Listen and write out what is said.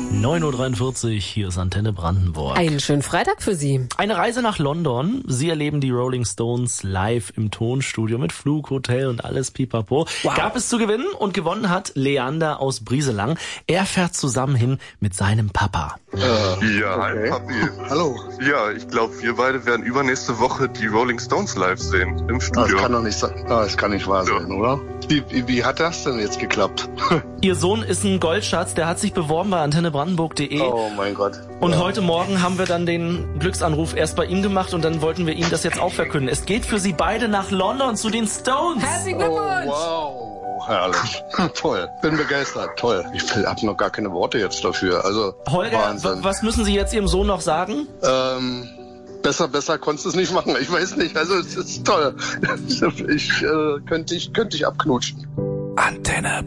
9.43 Uhr, hier ist Antenne Brandenburg. Einen schönen Freitag für Sie. Eine Reise nach London. Sie erleben die Rolling Stones live im Tonstudio mit Flug, Hotel und alles pipapo. Wow. Gab es zu gewinnen und gewonnen hat Leander aus Brieselang. Er fährt zusammen hin mit seinem Papa. Hi Papi. Hallo. Ja, ich glaube, wir beide werden übernächste Woche die Rolling Stones live sehen im Studio. Das kann doch nicht sein. Das kann nicht wahr sein, oder? Wie hat das denn jetzt geklappt? Ihr Sohn ist ein Goldschatz, der hat sich beworben bei antennebrandenburg.de. Oh mein Gott. Und heute Morgen haben wir dann den Glücksanruf erst bei ihm gemacht und dann wollten wir ihm das jetzt auch verkünden. Es geht für Sie beide nach London zu den Stones. Herzlichen Glückwunsch! Oh, wow. Herrlich. Toll. Bin begeistert. Toll. Ich habe noch gar keine Worte jetzt dafür. Also, Holger, was müssen Sie jetzt Ihrem Sohn noch sagen? Besser konntest du es nicht machen. Ich weiß nicht. Also, es ist toll. Ich könnte dich abknutschen. Antenne